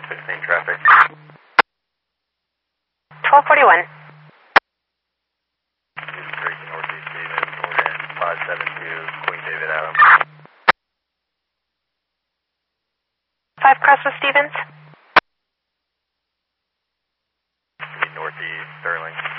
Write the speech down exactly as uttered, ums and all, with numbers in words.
sixteen traffic. twelve forty-one. three Northeast Stevens, Morgan, five seven two, Queen David Adams. five Crossway Stevens. Northeast Sterling.